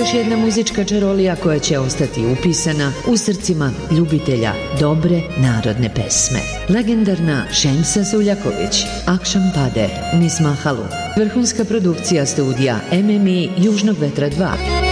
još jedna muzička čarolija koja će ostati upisana u srcima ljubitelja dobre narodne pesme. Legendarna Šemsa Suljaković, Akšam pade niz Mahalu. Vrhunska produkcija studija MMI Južnog vetra 2.